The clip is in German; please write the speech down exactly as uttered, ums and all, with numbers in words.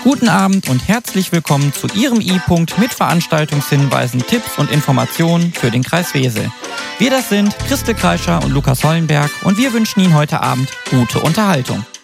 Guten Abend und herzlich willkommen zu Ihrem I-Punkt mit Veranstaltungshinweisen, Tipps und Informationen für den Kreis Wesel. Wir das sind Christel Kreischer und Lukas Hollenberg und wir wünschen Ihnen heute Abend gute Unterhaltung.